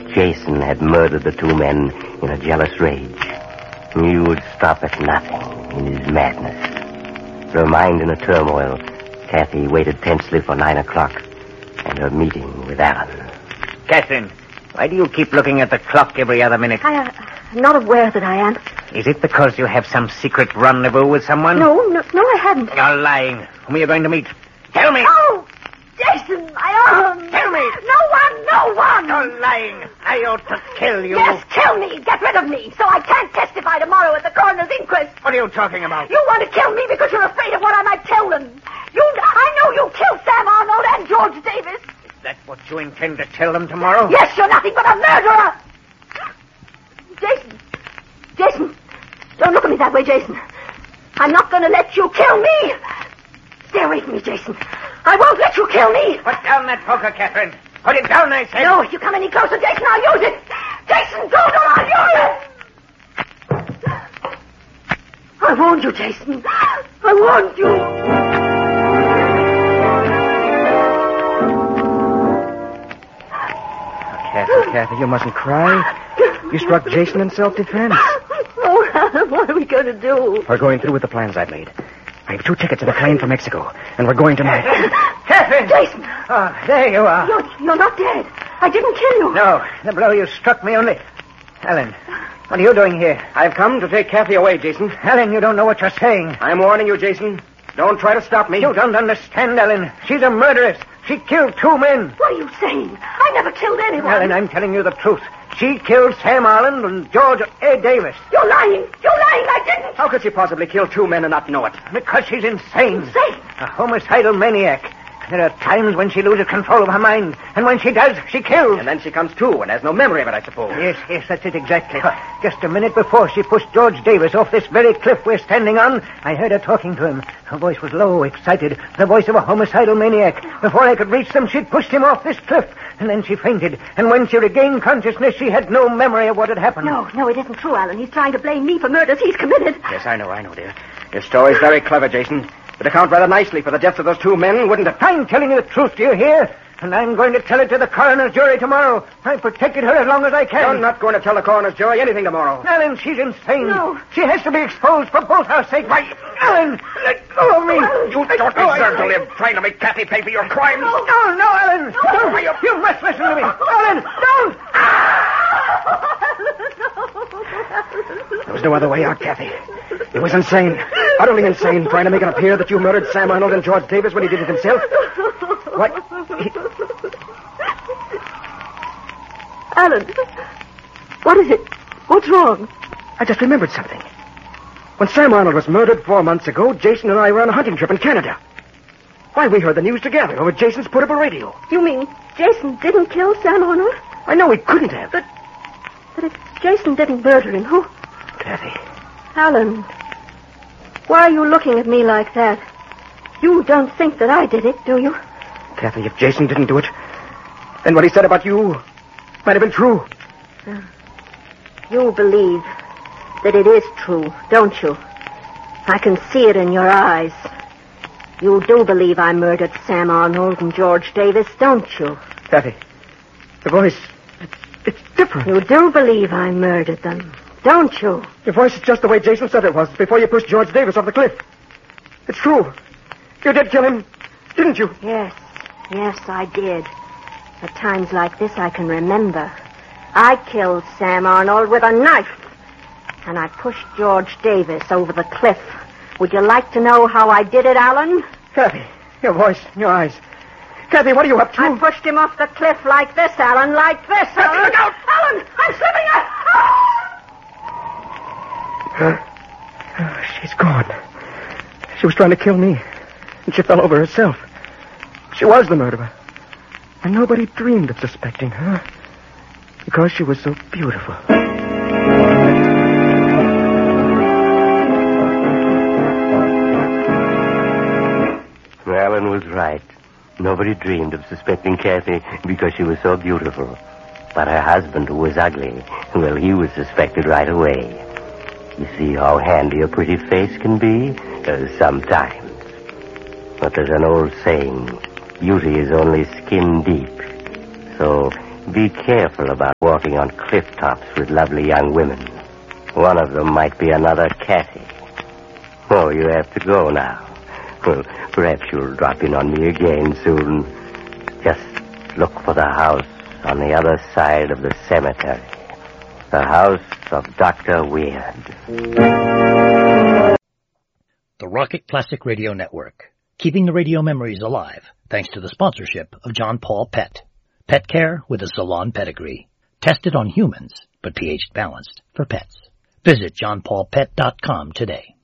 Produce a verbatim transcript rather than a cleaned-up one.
Jason had murdered the two men in a jealous rage. He would stop at nothing in his madness. Her mind in a turmoil, Kathy waited tensely for nine o'clock and her meeting with Alan. Catherine, why do you keep looking at the clock every other minute? I, uh, I'm not aware that I am. Is it because you have some secret rendezvous with someone? No, no, no, I hadn't. You're lying. Whom are you going to meet? Tell me. Oh, Jason, my arm. Tell me. No one, no one. You're lying. I ought to kill you. Yes, kill me. Get rid of me, so I can't testify tomorrow at the coroner's inquest. What are you talking about? You want to kill me because you're afraid of what I might tell them. You, I know you killed Sam Arnold and George Davis. Is that what you intend to tell them tomorrow? Yes, you're nothing but a murderer. Jason, Jason, don't look at me that way, Jason. I'm not going to let you kill me. Stay away from me, Jason. I won't let you kill me. Put down that poker, Catherine. Put it down, I said. No, if you come any closer, Jason, I'll use it. Jason, don't, or I'll use it. I warned you, Jason. I warned you. Kathy, Kathy, you mustn't cry. You struck Jason in self-defense. Oh, Alan, what are we going to do? We're going through with the plans I've made. I have two tickets in a plane for Mexico, and we're going tonight. Catherine! Jason! Oh, there you are. You're, you're not dead. I didn't kill you. No, the blow you struck me only... Alan, what are you doing here? I've come to take Kathy away, Jason. Alan, you don't know what you're saying. I'm warning you, Jason. Don't try to stop me. You don't understand, Alan. She's a murderess. She killed two men. What are you saying? I never killed anyone. Alan, I'm telling you the truth. She killed Sam Arnold and George A. Davis. You're lying. You're lying. I didn't. How could she possibly kill two men and not know it? Because she's insane. Insane? A homicidal maniac. There are times when she loses control of her mind, and when she does, she kills. And then she comes to and has no memory of it, I suppose. Yes, yes, that's it exactly. Just a minute before she pushed George Davis off this very cliff we're standing on, I heard her talking to him. Her voice was low, excited, the voice of a homicidal maniac. Before I could reach them, she'd pushed him off this cliff, and then she fainted. And when she regained consciousness, she had no memory of what had happened. No, no, it isn't true, Alan. He's trying to blame me for murders he's committed. Yes, I know, I know, dear. Your story's very clever, Jason. Would account rather nicely for the deaths of those two men, wouldn't it? I'm telling you the truth, do you hear? And I'm going to tell it to the coroner's jury tomorrow. I've protected her as long as I can. You're not going to tell the coroner's jury anything tomorrow. Alan, she's insane. No. She has to be exposed for both our sakes. Right. Alan, let go of me. You don't deserve to live trying to make Kathy pay for your crimes. No, no, no Alan. No. Don't. You, you must listen to me. Alan, don't. There was no other way out, Kathy. It was insane. Utterly insane, trying to make it appear that you murdered Sam Arnold and George Davis when he did it himself. What? He... Alan, what is it? What's wrong? I just remembered something. When Sam Arnold was murdered four months ago, Jason and I were on a hunting trip in Canada. Why, we heard the news together over Jason's portable radio. You mean Jason didn't kill Sam Arnold? I know he couldn't have. But, but if Jason didn't murder him, who? Kathy. Alan, why are you looking at me like that? You don't think that I did it, do you? Kathy, if Jason didn't do it, then what he said about you might have been true. Uh, you believe that it is true, don't you? I can see it in your eyes. You do believe I murdered Sam Arnold and George Davis, don't you? Kathy, the voice, it's, it's different. You do believe I murdered them, don't you? Your voice is just the way Jason said it was before you pushed George Davis off the cliff. It's true. You did kill him, didn't you? Yes, yes, I did. At times like this, I can remember. I killed Sam Arnold with a knife, and I pushed George Davis over the cliff. Would you like to know how I did it, Alan? Kathy, your voice, your eyes. Kathy, what are you up to? I pushed him off the cliff like this, Alan, like this. Kathy, look out! Alan, I'm slipping out! Uh, oh, she's gone. She was trying to kill me, and she fell over herself. She was the murderer. And nobody dreamed of suspecting her because she was so beautiful. Alan was right. Nobody dreamed of suspecting Kathy because she was so beautiful. But her husband, who was ugly, well, he was suspected right away. You see how handy a pretty face can be? Uh, sometimes. But there's an old saying, beauty is only skin deep. So Be careful about walking on cliff tops with lovely young women. One of them might be another Cassie. Oh, you have to go now. Well, perhaps you'll drop in on me again soon. Just look for the house on the other side of the cemetery. The house of Doctor Weird. The Rocket Classic Radio Network. Keeping the radio memories alive thanks to the sponsorship of John Paul Pet. Pet care with a salon pedigree. Tested on humans, but pH balanced for pets. Visit john paul pet dot com today.